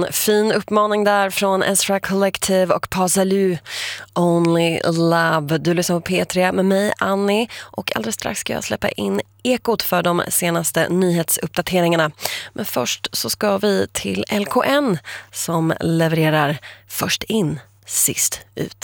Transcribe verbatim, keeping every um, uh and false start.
En fin uppmaning där från Ezra Collective och Pasalu, Only Love. Du lyssnar på P tre med mig, Annie, och alldeles strax ska jag släppa in ekot för de senaste nyhetsuppdateringarna. Men först så ska vi till L K N som levererar först in, sist ut.